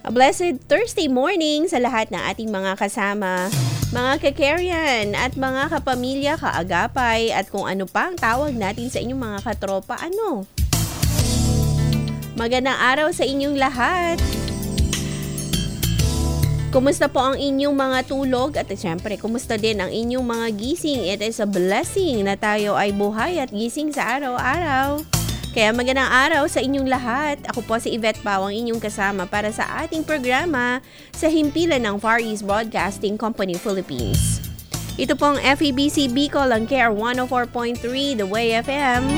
A blessed Thursday morning sa lahat ng ating mga kasama, mga ka-Carrian at mga kapamilya, kaagapay at kung ano pa ang tawag natin sa inyong mga katropa. Magandang araw sa inyong lahat. Kumusta po ang inyong mga tulog at syempre kumusta din ang inyong mga gising? It is a blessing na tayo ay buhay at gising sa araw-araw. Kaya magandang araw sa inyong lahat. Ako po si Yvette Pau, ang inyong kasama para sa ating programa sa himpilan ng Far East Broadcasting Company Philippines. Ito pong FEBC Bicol, ang KR 104.3 The Way FM.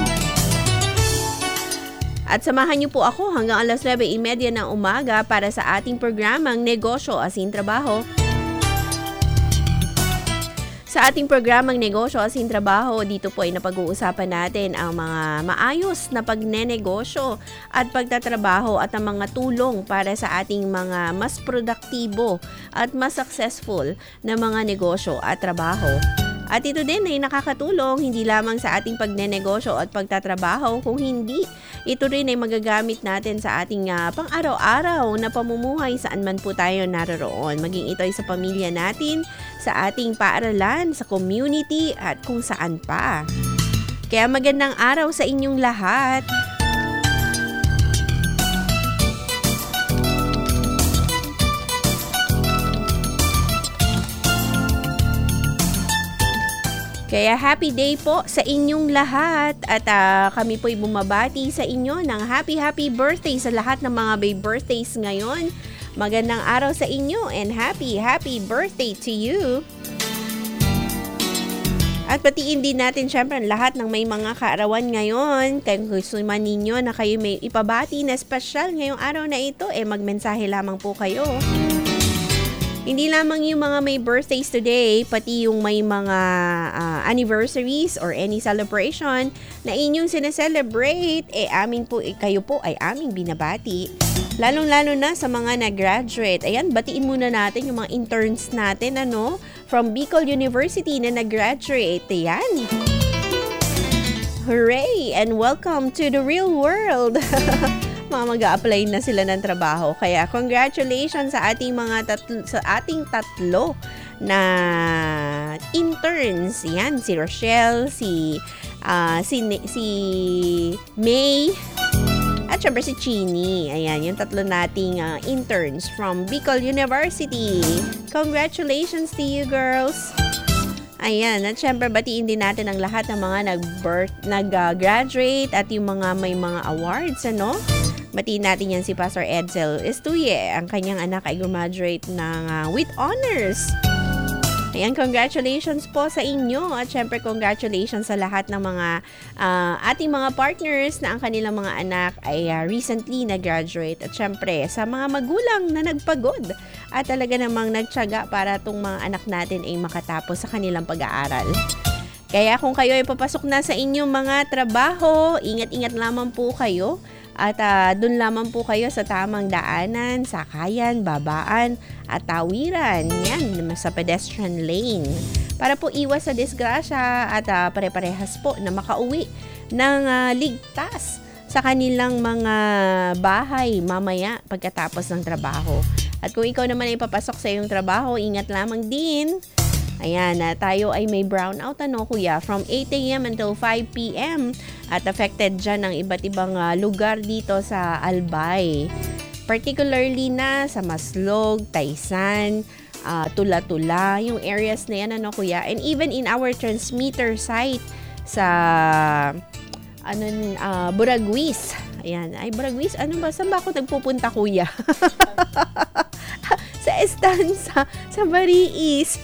At samahan niyo po ako hanggang alas 9:30 ng umaga para sa ating programang Negosyo Asin Trabaho. Sa ating programang Negosyo Asin Trabaho, dito po ay napag-uusapan natin ang mga maayos na pagnenegosyo at pagtatrabaho at ang mga tulong para sa ating mga mas produktibo at mas successful na mga negosyo at trabaho. At ito din ay nakakatulong hindi lamang sa ating pagnenegosyo at pagtatrabaho, kung hindi, ito rin ay magagamit natin sa ating pang-araw-araw na pamumuhay saan man po tayo naroroon. Maging ito ay sa pamilya natin, sa ating paaralan, sa community at kung saan pa. Kaya magandang araw sa inyong lahat. Kaya happy day po sa inyong lahat at kami po'y bumabati sa inyo ng happy birthday sa lahat ng mga may birthdays ngayon. Magandang araw sa inyo and happy birthday to you. At batiin din natin syempre lahat ng may mga kaarawan ngayon. Kaya gusto man ninyo na kayo may ipabati na special ngayong araw na ito, magmensahe lamang po kayo. Hindi lamang yung mga may birthdays today, pati yung may mga anniversaries or any celebration na inyong sineselebrate, kayo po ay aming binabati. Lalong-lalo na sa mga nag-graduate. Ayan, batiin muna natin yung mga interns natin, from Bicol University na nag-graduate. Ayan. Hooray! And welcome to the real world! Mag-a-apply na sila ng trabaho. Kaya congratulations sa ating tatlo na interns. Yan, si Rochelle, si May, at syempre si Chini. Ayan, yung tatlo nating interns from Bicol University. Congratulations to you, girls! Ayan, at syempre batiin din natin ang lahat ng mga nag-graduate at yung mga may mga awards, Batiin natin yan si Pastor Edsel Estuye. Ang kanyang anak ay graduate ng with honors. Ayan, congratulations po sa inyo. At syempre, congratulations sa lahat ng mga ating mga partners na ang kanilang mga anak ay recently na-graduate. At syempre, sa mga magulang na nagpagod at talaga namang nagtiyaga para itong mga anak natin ay makatapos sa kanilang pag-aaral. Kaya kung kayo ay papasok na sa inyong mga trabaho, ingat-ingat lamang po kayo. At doon lamang po kayo sa tamang daanan, sakayan, babaan at tawiran. Yan, sa pedestrian lane. Para po iwas sa disgrasya at pare-parehas po na makauwi ng ligtas sa kanilang mga bahay mamaya pagkatapos ng trabaho. At kung ikaw naman ay papasok sa iyong trabaho, ingat lamang din. Ayan, tayo ay may brownout, kuya, from 8 a.m. until 5 p.m. At affected dyan ng iba't ibang lugar dito sa Albay. Particularly na sa Maslog, Taysan, Tula-Tula, yung areas na yan, kuya. And even in our transmitter site sa Buraguis. Ayan, ay Buraguis, saan ba ako nagpupunta, kuya? Sa Estanza, sa Bariis.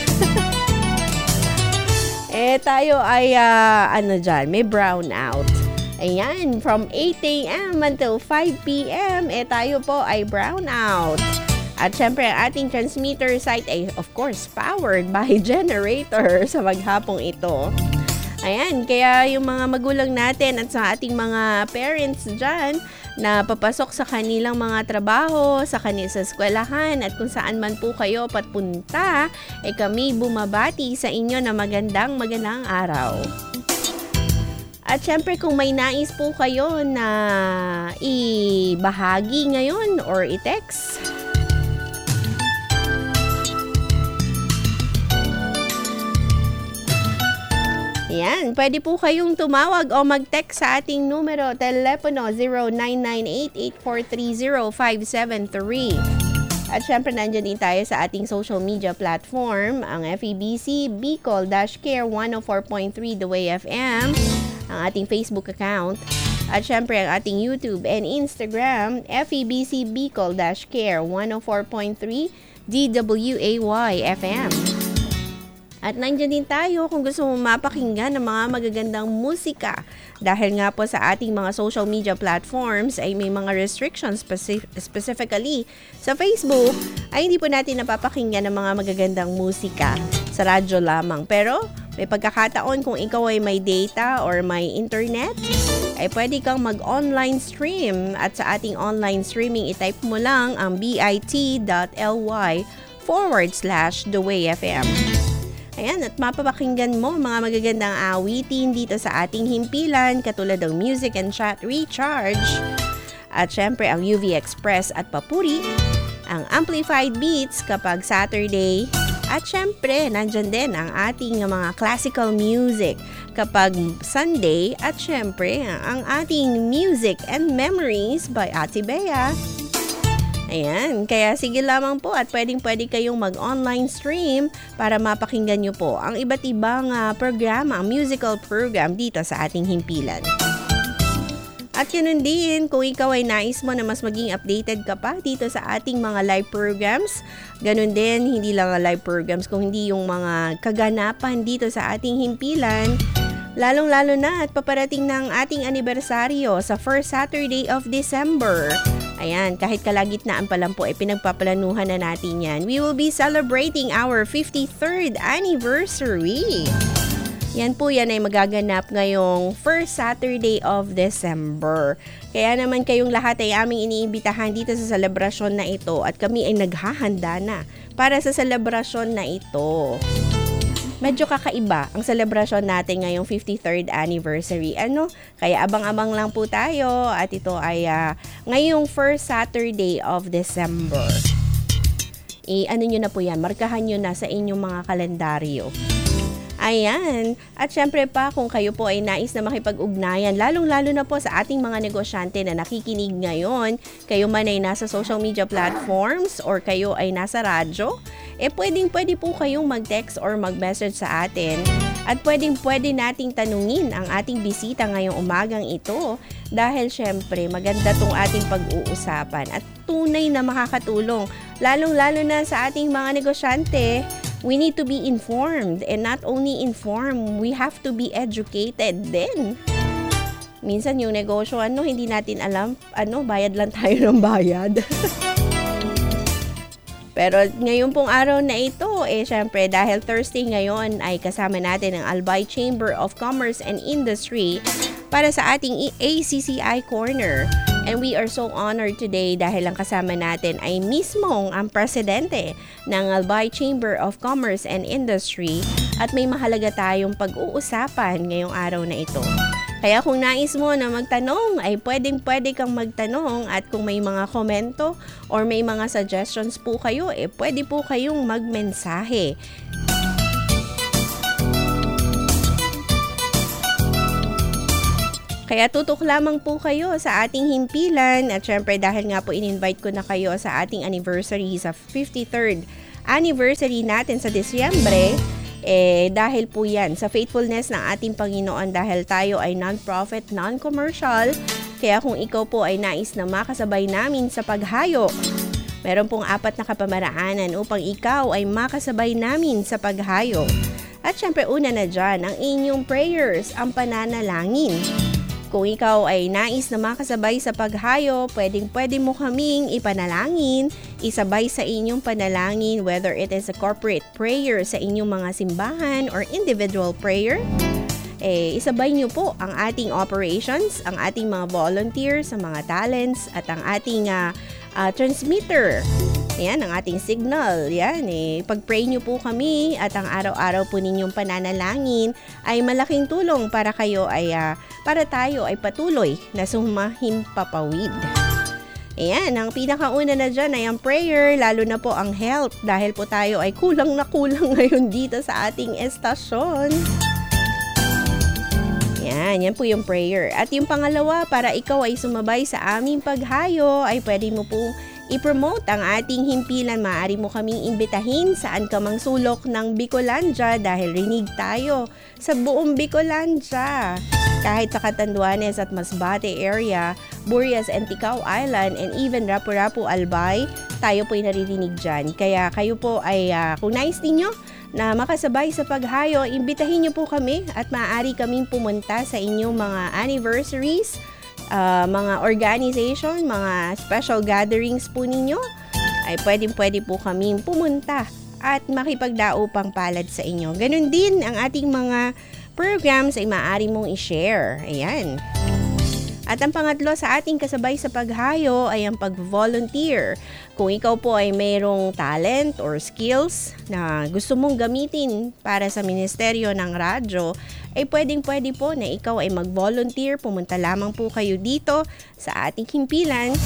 Tayo ay dyan, may brownout. Ayan, from 8 a.m. until 5 p.m. Tayo po ay brownout. At syempre, ang ating transmitter site ay of course powered by generator sa maghapong ito. Ayan, kaya yung mga magulang natin at sa ating mga parents dyan na papasok sa kanilang mga trabaho, sa eskwelahan at kung saan man po kayo patpunta, kami bumabati sa inyo na magandang araw. At syempre kung may nais po kayo na ibahagi ngayon or i-text, Ayan, pwede po kayong tumawag o mag-text sa ating numero, telepono 0998-8430-573. At syempre, nandiyan din tayo sa ating social media platform, ang FEBC Bicol-Care 104.3 The Way FM, ang ating Facebook account, at syempre ang ating YouTube and Instagram, FEBC Bicol-Care 104.3 DWAY FM. At nandiyan din tayo kung gusto mo mapakinggan ng mga magagandang musika. Dahil nga po sa ating mga social media platforms ay may mga restrictions specifically sa Facebook ay hindi po natin napapakinggan ng mga magagandang musika sa radyo lamang. Pero may pagkakataon kung ikaw ay may data or may internet, ay pwede kang mag-online stream. At sa ating online streaming, itype mo lang ang bit.ly/thewayfm. Ayan, at mapapakinggan mo mga magagandang awitin dito sa ating himpilan, katulad ng Music and Chat Recharge. At syempre, ang UV Express at Papuri, ang Amplified Beats kapag Saturday. At syempre, nandyan din ang ating mga classical music kapag Sunday. At syempre, ang ating Music and Memories by Ate Bea. Ayan, kaya sige lamang po at pwede kayong mag-online stream para mapakinggan nyo po ang iba't ibang programa, musical program dito sa ating himpilan. At yun din, kung ikaw ay nais mo na mas maging updated ka pa dito sa ating mga live programs, ganun din, hindi lang live programs, kung hindi yung mga kaganapan dito sa ating himpilan, lalong-lalo na at paparating ng ating anibersaryo sa first Saturday of December. Ayan, kahit kalagitnaan pa lang po ay pinagpaplanuhan na natin yan. We will be celebrating our 53rd anniversary. Yan po, yan ay magaganap ngayong first Saturday of December. Kaya naman kayong lahat ay aming iniimbitahan dito sa selebrasyon na ito at kami ay naghahanda na para sa selebrasyon na ito. Medyo kakaiba ang selebrasyon natin ngayong 53rd anniversary. Kaya abang-abang lang po tayo at ito ay ngayong first Saturday of December. Nyo na po yan, markahan nyo na sa inyong mga kalendaryo. Ayan. At syempre pa, kung kayo po ay nais na makipag-ugnayan, lalong-lalo na po sa ating mga negosyante na nakikinig ngayon, kayo man ay nasa social media platforms or kayo ay nasa radyo, pwede po kayong mag-text or mag-message sa atin. At pwede nating tanungin ang ating bisita ngayong umagang ito dahil syempre maganda tong ating pag-uusapan at tunay na makakatulong, lalong-lalo na sa ating mga negosyante. We need to be informed, and not only informed, we have to be educated din. Minsan yung negosyo, hindi natin alam, bayad lang tayo ng bayad. Pero ngayon pong araw na ito, syempre dahil Thursday ngayon ay kasama natin ang Albay Chamber of Commerce and Industry para sa ating ACCI Corner. And we are so honored today dahil ang kasama natin ay mismong ang presidente ng Albay Chamber of Commerce and Industry at may mahalaga tayong pag-uusapan ngayong araw na ito. Kaya kung nais mo na magtanong, ay pwede kang magtanong at kung may mga komento or may mga suggestions po kayo, pwede po kayong magmensahe. Kaya tutok lamang po kayo sa ating himpilan at syempre dahil nga po in-invite ko na kayo sa ating anniversary, sa 53rd anniversary natin sa Disyembre, dahil po yan sa faithfulness ng ating Panginoon dahil tayo ay non-profit, non-commercial. Kaya kung ikaw po ay nais na makasabay namin sa paghayo, meron pong 4 na kapamaraanan upang ikaw ay makasabay namin sa paghayo. At syempre una na dyan, ang inyong prayers, ang pananalangin. Kung ikaw ay nais na makasabay sa paghayo, pwede mo kaming ipanalangin, isabay sa inyong panalangin, whether it is a corporate prayer sa inyong mga simbahan or individual prayer. Isabay nyo po ang ating operations, ang ating mga volunteers, ang mga talents, at ang ating transmitter. Ayan, ang ating signal. Yan, pag-pray nyo po kami at ang araw-araw po ninyong pananalangin ay malaking tulong para tayo ay patuloy na sumahimpapawid. Ayan, ang pinakauna na dyan ay ang prayer, lalo na po ang health dahil po tayo ay kulang na kulang ngayon dito sa ating estasyon. Yan po yung prayer. At yung pangalawa, para ikaw ay sumabay sa aming paghayo, ay pwede mo pong i-promote ang ating himpilan. Maaari mo kaming imbitahin saan ka mang sulok ng Bicolandia dahil rinig tayo sa buong Bicolandia. Kahit sa Catanduanes at Masbate area, Burias and Ticao Island, and even Rapu-Rapu, Albay, tayo po'y naririnig dyan. Kaya kayo po ay, kung nais ninyo na makasabay sa paghayo, imbitahin niyo po kami at maaari kaming pumunta sa inyong mga anniversaries, mga organization, mga special gatherings po ninyo, ay pwede po kaming pumunta at makipagdaupang palad sa inyo. Ganun din ang ating mga programs ay maaari mong i-share. Ayan. At ang pangatlo sa ating kasabay sa paghayo ay ang pag-volunteer. Kung ikaw po ay mayroong talent or skills na gusto mong gamitin para sa ministeryo ng radyo, ay pwede po na ikaw ay mag-volunteer. Pumunta lamang po kayo dito sa ating himpilan.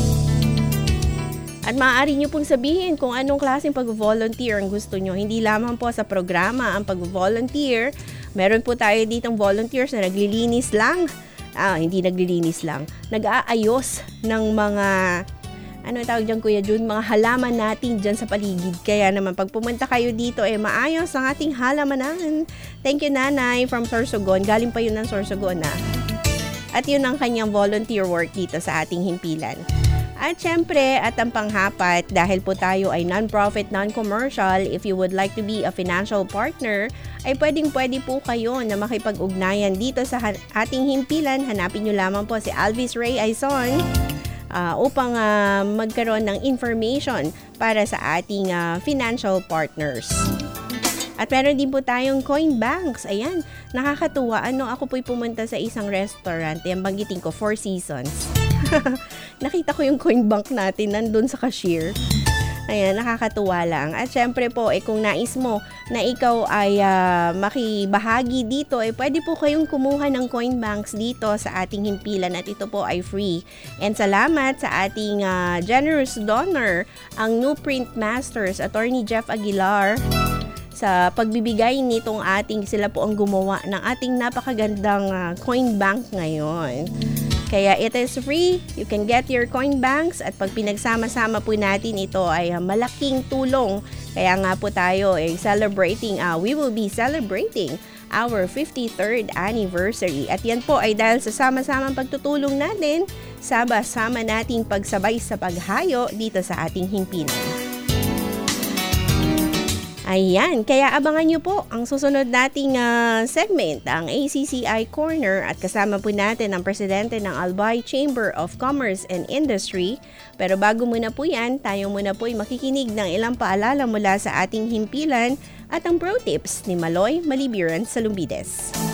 At maaari nyo pong sabihin kung anong klaseng pag-volunteer ang gusto nyo. Hindi lamang po sa programa ang pag-volunteer. Meron po tayo ditong volunteers na naglilinis lang. Hindi naglilinis lang. Nag-aayos ng mga, ano tawag dyan Kuya Jun, mga halaman natin dyan sa paligid. Kaya naman pag pumunta kayo dito, maayos ang ating halamanan. Thank you, Nanay, from Sorsogon. Galing pa yun ng Sorsogon, At yun ang kanyang volunteer work dito sa ating himpilan. At syempre, at ang panghapat, dahil po tayo ay non-profit, non-commercial, if you would like to be a financial partner, ay pwede po kayo na makipag-ugnayan dito sa ating himpilan. Hanapin nyo lamang po si Alvis Ray Aizon upang magkaroon ng information para sa ating financial partners. At meron din po tayong coin banks. Ayan, nakakatuwa. Ako po'y pumunta sa isang restaurant. Yan, banggitin ko, Four Seasons. Nakita ko yung coin bank natin nandun sa cashier. Ayan, nakakatuwa lang. At syempre po, kung nais mo na ikaw ay makibahagi dito, pwede po kayong kumuha ng coin banks dito sa ating himpilan at ito po ay free. And salamat sa ating generous donor, ang New Print Masters, Attorney Jeff Aguilar, sa pagbibigay nitong sila po ang gumawa ng ating napakagandang coin bank ngayon. Kaya it is free, you can get your coin banks at pag pinagsama-sama po natin ito ay malaking tulong. Kaya nga po tayo we will be celebrating our 53rd anniversary. At yan po ay dahil sa sama-samang pagtutulong natin, sama-sama nating pagsabay sa paghayo dito sa ating himpilan. Ayan, kaya abangan nyo po ang susunod nating segment, ang ACCI Corner, at kasama po natin ang presidente ng Albay Chamber of Commerce and Industry. Pero bago muna po yan, tayo muna po ay makikinig ng ilang paalala mula sa ating himpilan at ang pro tips ni Maloy Malibiran Salumbides.